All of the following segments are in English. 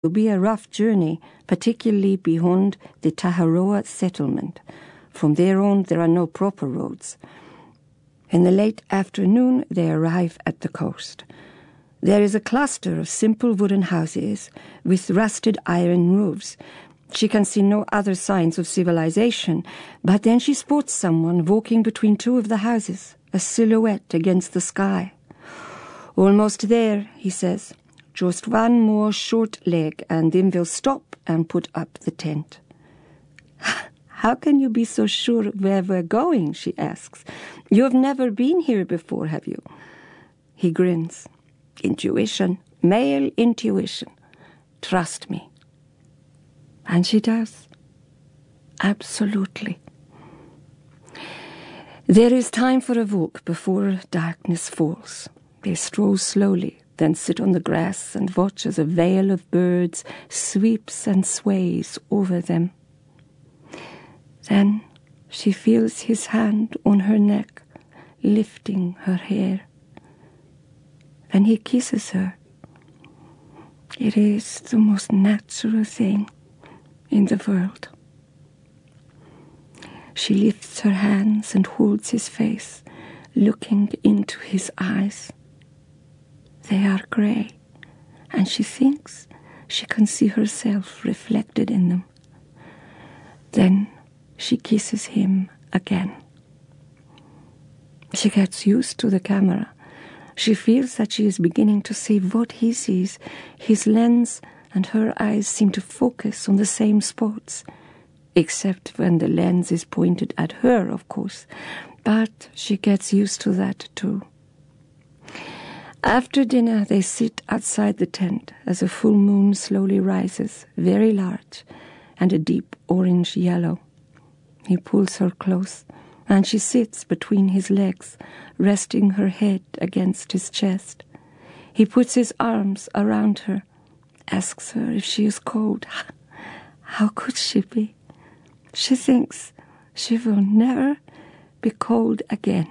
will be a rough journey, particularly beyond the Taharoa settlement. From there on, there are no proper roads. In the late afternoon, they arrive at the coast. There is a cluster of simple wooden houses with rusted iron roofs. She can see no other signs of civilization, but then she spots someone walking between two of the houses, a silhouette against the sky. "Almost there," he says. "Just one more short leg, and then we'll stop and put up the tent." "How can you be so sure where we're going?" she asks. "You have never been here before, have you?" He grins. "Intuition, male intuition. Trust me." And she does. Absolutely. There is time for a walk before darkness falls. They stroll slowly, then sit on the grass and watch as a veil of birds sweeps and sways over them. Then she feels his hand on her neck, lifting her hair. Then he kisses her. It is the most natural thing in the world. She lifts her hands and holds his face, looking into his eyes. They are grey, and she thinks she can see herself reflected in them. Then she kisses him again. She gets used to the camera. She feels that she is beginning to see what he sees. His lens and her eyes seem to focus on the same spots, except when the lens is pointed at her, of course. But she gets used to that too. After dinner, they sit outside the tent as a full moon slowly rises, very large, and a deep orange-yellow. He pulls her close, and she sits between his legs, resting her head against his chest. He puts his arms around her, asks her if she is cold. How could she be? She thinks she will never be cold again.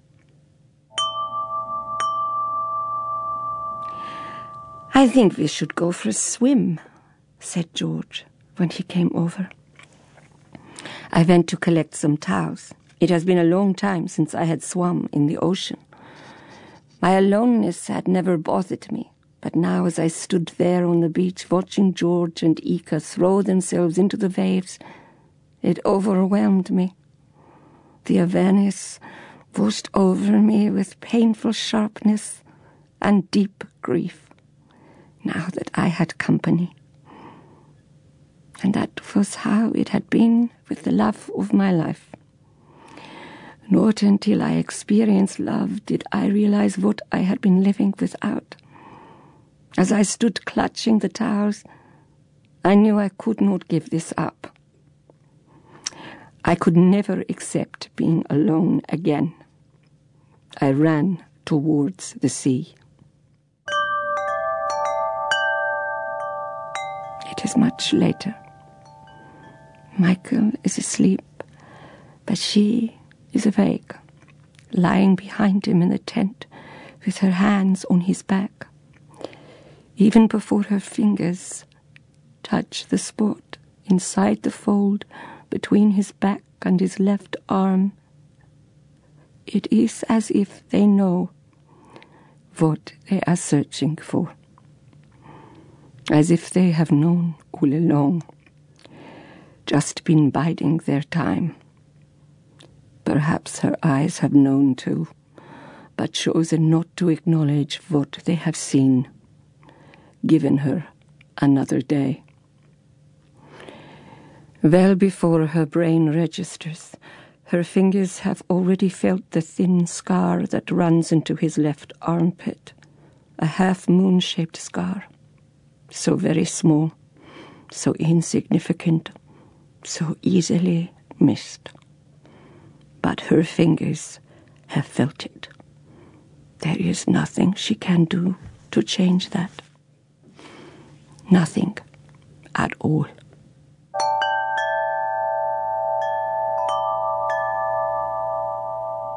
"I think we should go for a swim," said George when he came over. "I went to collect some towels. It has been a long time since I had swum in the ocean. My aloneness had never bothered me, but now as I stood there on the beach watching George and Ika throw themselves into the waves, it overwhelmed me. The awareness washed over me with painful sharpness and deep grief, now that I had company. And that was how it had been with the love of my life. Not until I experienced love did I realize what I had been living without. As I stood clutching the towels, I knew I could not give this up. I could never accept being alone again. I ran towards the sea. It is much later. Michael is asleep, but she is awake, lying behind him in the tent with her hands on his back. Even before her fingers touch the spot inside the fold between his back and his left arm, it is as if they know what they are searching for, as if they have known all along, just been biding their time. Perhaps her eyes have known too, but chosen not to acknowledge what they have seen, given her another day. Well before her brain registers, her fingers have already felt the thin scar that runs into his left armpit, a half-moon-shaped scar, so very small, so insignificant, so easily missed. But her fingers have felt it. There is nothing she can do to change that. Nothing at all.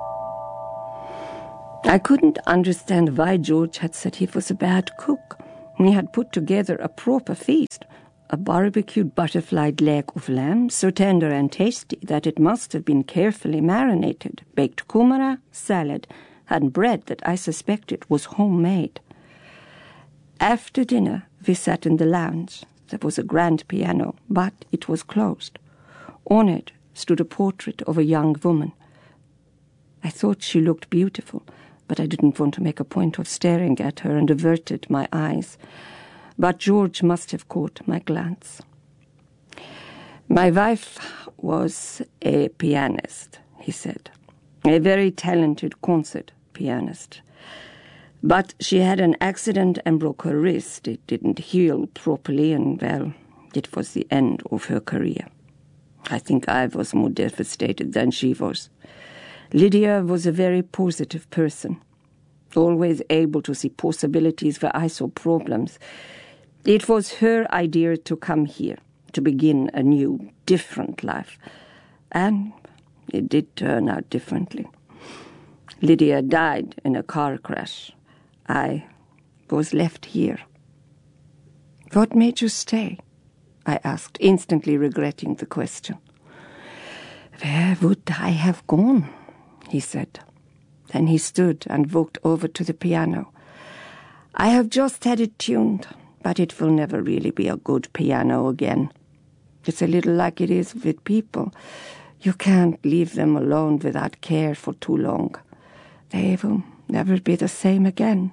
I couldn't understand why George had said he was a bad cook. He had put together a proper feast, a barbecued butterflied leg of lamb, so tender and tasty that it must have been carefully marinated, baked kumara, salad, and bread that I suspected was homemade. After dinner, we sat in the lounge. There was a grand piano, but it was closed. On it stood a portrait of a young woman. I thought she looked beautiful, but I didn't want to make a point of staring at her and averted my eyes. But George must have caught my glance. My wife was a pianist, he said, a very talented concert pianist. But she had an accident and broke her wrist. It didn't heal properly, and, well, it was the end of her career. I think I was more devastated than she was. Lydia was a very positive person, always able to see possibilities where I saw problems. It was her idea to come here, to begin a new, different life. And it did turn out differently. Lydia died in a car crash. I was left here. What made you stay? I asked, instantly regretting the question. Where would I have gone? He said. Then he stood and walked over to the piano. I have just had it tuned, but it will never really be a good piano again. It's a little like it is with people. You can't leave them alone without care for too long. They will never be the same again.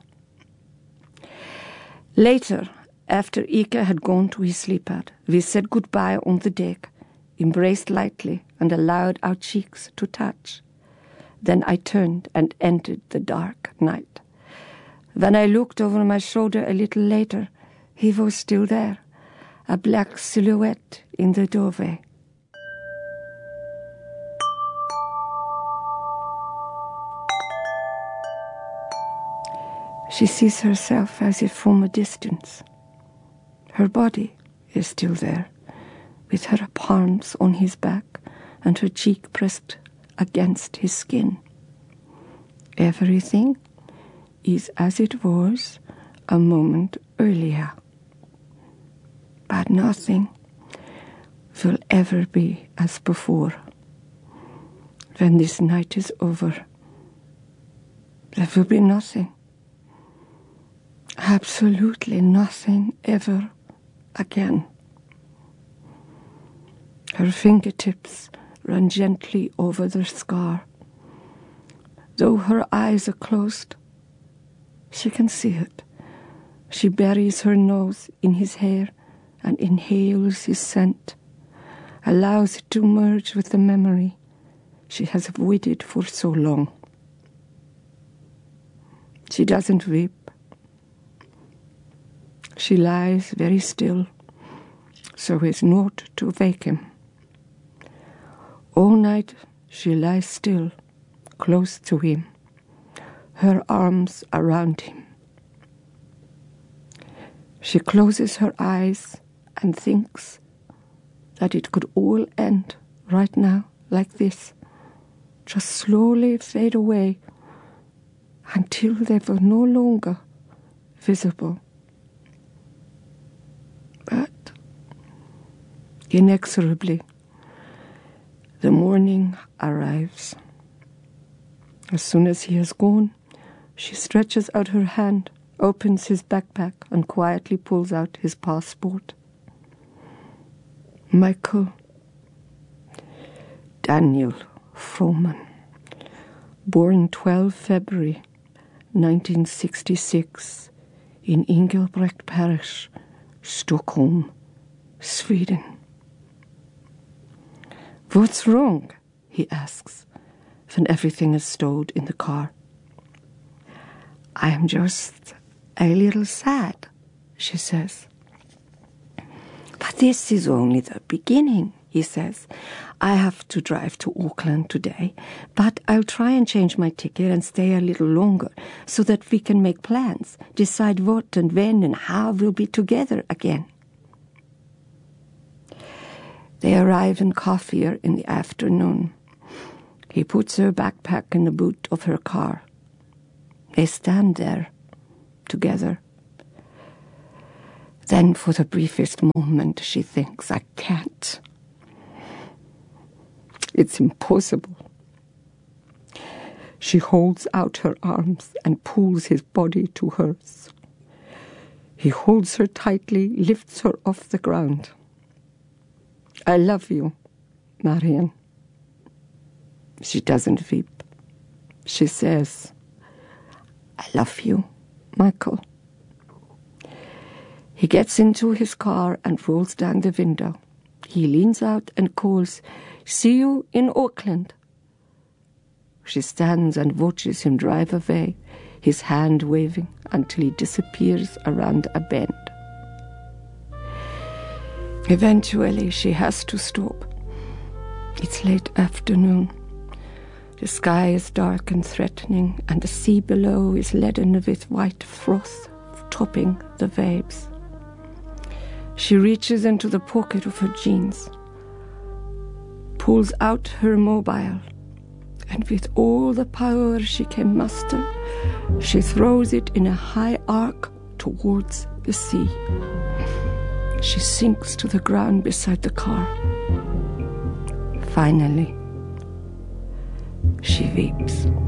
Later, after Ike had gone to his sleepout, we said goodbye on the deck, embraced lightly, and allowed our cheeks to touch. Then I turned and entered the dark night. When I looked over my shoulder a little later, he was still there, a black silhouette in the doorway. She sees herself as if from a distance. Her body is still there, with her palms on his back and her cheek pressed against his skin. Everything is as it was a moment earlier. But nothing will ever be as before. When this night is over, there will be nothing. Absolutely nothing ever again. Her fingertips run gently over the scar. Though her eyes are closed, she can see it. She buries her nose in his hair and inhales his scent, allows it to merge with the memory she has avoided for so long. She doesn't weep. She lies very still, so as not to wake him. All night she lies still, close to him, her arms around him. She closes her eyes and thinks that it could all end right now, like this, just slowly fade away until they were no longer visible. But inexorably, the morning arrives. As soon as he has gone, she stretches out her hand, opens his backpack, and quietly pulls out his passport. Michael Daniel Froman, born 12 February 1966 in Ingelbrekt Parish, Stockholm, Sweden. What's wrong? He asks, when everything is stowed in the car. I am just a little sad, she says. But this is only the beginning, he says. I have to drive to Auckland today, but I'll try and change my ticket and stay a little longer so that we can make plans, decide what and when and how we'll be together again. They arrive in Kafir in the afternoon. He puts her backpack in the boot of her car. They stand there, together. Then for the briefest moment she thinks, I can't. It's impossible. She holds out her arms and pulls his body to hers. He holds her tightly, lifts her off the ground. I love you, Marian. She doesn't weep. She says, I love you, Michael. He gets into his car and rolls down the window. He leans out and calls, see you in Auckland. She stands and watches him drive away, his hand waving until he disappears around a bend. Eventually, she has to stop. It's late afternoon. The sky is dark and threatening, and the sea below is leaden with white froth topping the waves. She reaches into the pocket of her jeans, pulls out her mobile, and with all the power she can muster, she throws it in a high arc towards the sea. She sinks to the ground beside the car. Finally, she weeps.